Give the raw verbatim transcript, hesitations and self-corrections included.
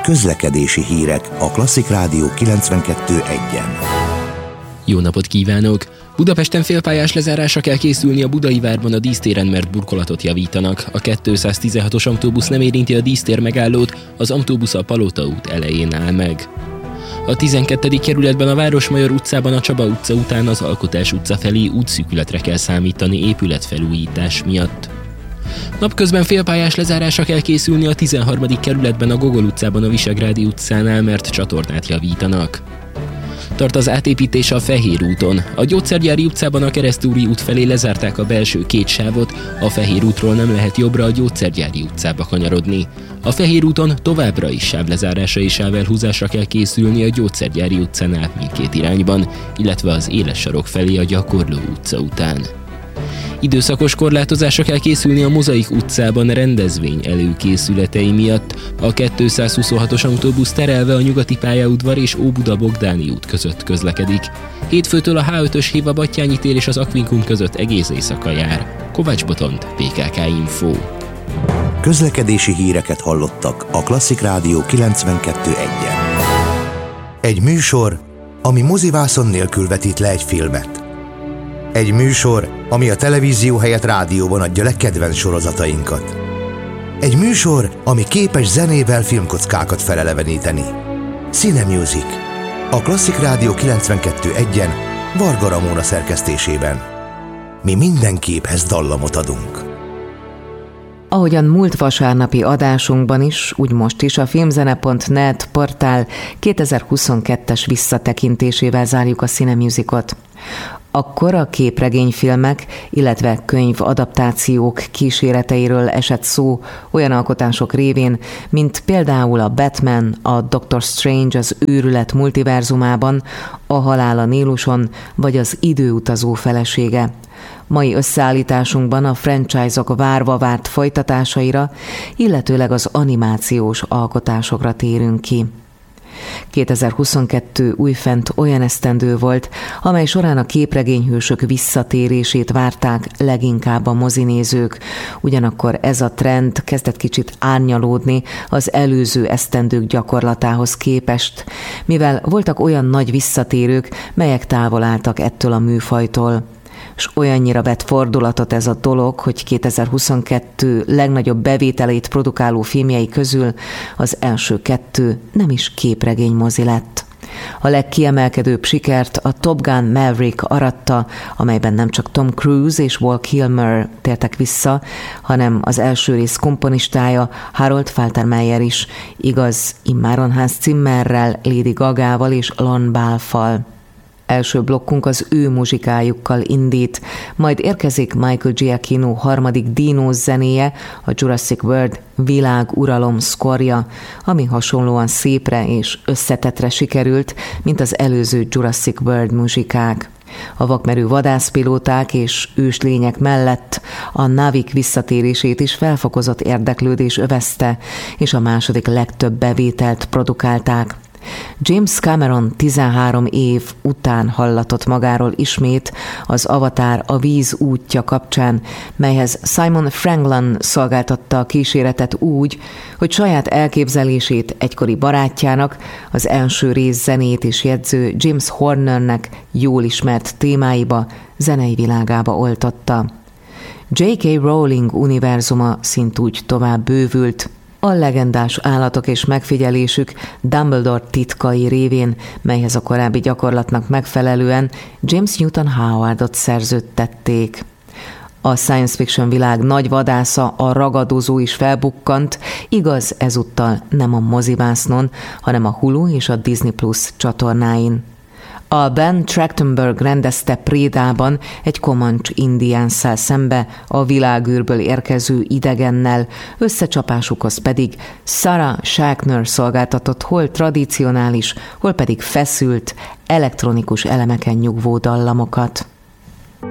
Közlekedési hírek a Klasszik Rádió kilencvenkettő egyen. Jó napot kívánok! Budapesten félpályás lezárásra kell készülni a Budai várban a dísztéren, mert burkolatot javítanak. A kétszáztizenhatos autóbusz nem érinti a dísztér megállót, az autóbusz a Palota út elején áll meg. A tizenkettedik kerületben a Városmajor utcában a Csaba utca után az Alkotás utca felé útszűkületre kell számítani épületfelújítás miatt. Napközben félpályás lezárásra kell készülni a tizenharmadik kerületben a Gogol utcában a Visegrádi utcánál, mert csatornát javítanak. Tart az átépítés a Fehér úton. A Gyógyszergyári utcában a Keresztúri út felé lezárták a belső két sávot, a Fehér útról nem lehet jobbra a Gyógyszergyári utcába kanyarodni. A Fehér úton továbbra is sávlezárásra és sávelhúzásra kell készülni a Gyógyszergyári utcánál mindkét irányban, illetve az Éles sarok felé a Gyakorló utca után. Időszakos korlátozásra kell készülni a Mozaik utcában rendezvény előkészületei miatt. A kétszázhuszonhatos autóbusz terelve a Nyugati pályaudvar és Óbuda-Bogdáni út között közlekedik. Hétfőtől a há ötös hév a Battyányi tér és az Aquincum között egész éjszaka jár. Kovács Botont, bé ká ká Info. Közlekedési híreket hallottak a Klasszik Rádió kilencvenkettő egyen. Egy műsor, ami mozivászon nélkül vetít le egy filmet. Egy műsor, ami a televízió helyett rádióban adja le kedvenc sorozatainkat. Egy műsor, ami képes zenével filmkockákat feleleveníteni. Cine Music. A Klasszik Rádió kilencvenkettő egyen Varga Ramóna szerkesztésében. Mi minden képhez dallamot adunk. Ahogyan múlt vasárnapi adásunkban is, úgy most is a filmzene pont net portál kétezer-huszonkettes visszatekintésével zárjuk a Cine Musicot. Akkor a képregényfilmek, illetve könyvadaptációk kíséreteiről esett szó olyan alkotások révén, mint például a Batman, a Doctor Strange az őrület multiverzumában, a Halál a Níluson, vagy az Időutazó felesége. Mai összeállításunkban a franchise-ok várva várt folytatásaira, illetőleg az animációs alkotásokra térünk ki. kétezer-huszonkettő újfent olyan esztendő volt, amely során a képregényhősök visszatérését várták leginkább a mozinézők. Ugyanakkor ez a trend kezdett kicsit árnyalódni az előző esztendők gyakorlatához képest, mivel voltak olyan nagy visszatérők, melyek távol álltak ettől a műfajtól. És olyannyira vett fordulatot ez a dolog, hogy kétezer-huszonkettő legnagyobb bevételeit produkáló filmjei közül az első kettő nem is képregény mozi lett. A legkiemelkedőbb sikert a Top Gun Maverick aratta, amelyben nem csak Tom Cruise és Val Kilmer tértek vissza, hanem az első rész komponistája Harold Faltermeyer is, igaz, immáron Hans Zimmerrel, Lady Gagával és Lon Bálffal. Első blokkunk az ő muzsikájukkal indít, majd érkezik Michael Giacchino harmadik Dino zenéje, a Jurassic World világuralom szkorja, ami hasonlóan szépre és összetettre sikerült, mint az előző Jurassic World muzsikák. A vakmerő vadászpilóták és őslények mellett a Navik visszatérését is felfokozott érdeklődés övezte, és a második legtöbb bevételt produkálták. James Cameron tizenhárom év után hallatott magáról ismét az Avatar a víz útja kapcsán, melyhez Simon Franglen szolgáltatta a kíséretet úgy, hogy saját elképzelését egykori barátjának, az első rész zenét és jegyző James Hornernek jól ismert témáiba, zenei világába oltotta. jé ká. Rowling univerzuma szintúgy tovább bővült, a legendás állatok és megfigyelésük Dumbledore titkai révén, melyhez a korábbi gyakorlatnak megfelelően James Newton Howardot szerződtették. A science fiction világ nagy vadásza, a ragadozó is felbukkant, igaz, ezúttal nem a mozivásznon, hanem a Hulu és a Disney Plus csatornáin. A Ben Trachtenberg rendezte Prédában egy Comanche indiánsszal szembe a világűrből érkező idegennel, összecsapásukhoz pedig Sarah Schachner szolgáltatott hol tradicionális, hol pedig feszült, elektronikus elemeken nyugvó dallamokat.